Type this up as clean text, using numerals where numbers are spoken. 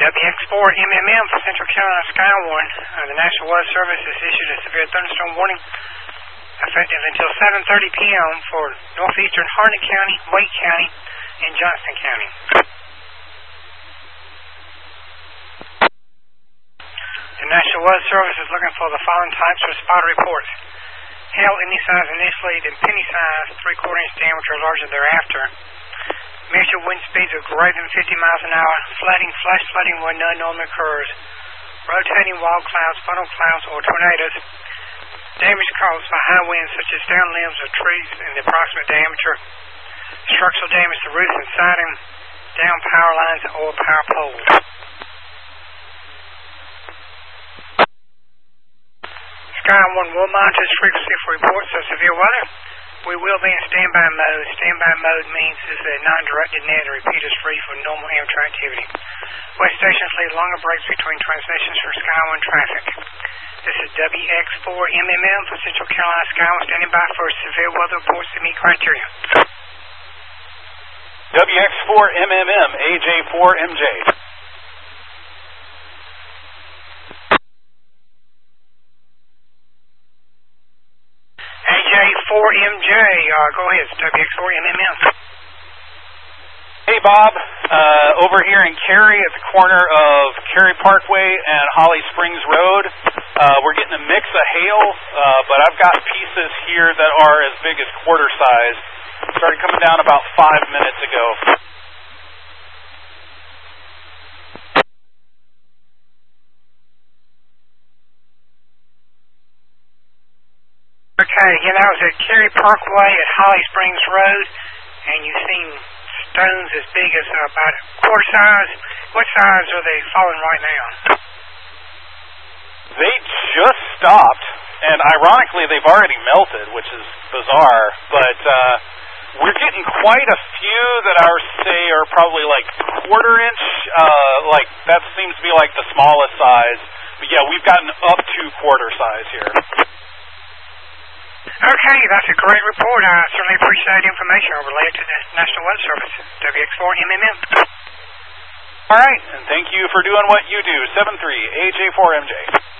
WX4MMM for Central Carolina Skywarn. The National Weather Service has issued a severe thunderstorm warning effective until 7:30 p.m. for northeastern Harnett County, Wake County, and Johnston County. The National Weather Service is looking for the following types of spotter reports: hail any size initially, then penny size, 3/4 inch diameter, larger thereafter. Measure wind speeds of greater than 50 miles an hour, flooding, flash flooding where none normally occurs, rotating wall clouds, funnel clouds, or tornadoes, damage caused by high winds such as down limbs of trees in the approximate diameter, structural damage to roofs and siding, down power lines or power poles. Skywarn will monitor this frequency for reports of severe weather. We will be in standby mode. Standby mode means this is a non-directed net and repeat is free for normal amateur activity. Weather stations leave longer breaks between transmissions for Skywarn traffic. This is WX4MMM for Central Carolina Skywarn, standing by for severe weather reports to meet criteria. WX4MMM, AJ4MJ. AJ4MJ, go ahead, it's WX4MMM. Hey Bob, over here in Cary at the corner of Cary Parkway and Holly Springs Road, we're getting a mix of hail, but I've got pieces here that are as big as quarter size. Started coming down about 5 minutes ago. Okay, again, that was at Cary Parkway at Holly Springs Road, and you've seen stones as big as about quarter size. What size are they falling right now? They just stopped, and ironically they've already melted, which is bizarre, but we're getting quite a few that I would say are probably like quarter inch, like that seems to be like the smallest size, but yeah, we've gotten up to quarter size here. Okay, that's a great report. I certainly appreciate the information. I'll relay it to the National Weather Service, WX4MMM. All right, and thank you for doing what you do. 73 AJ4MJ.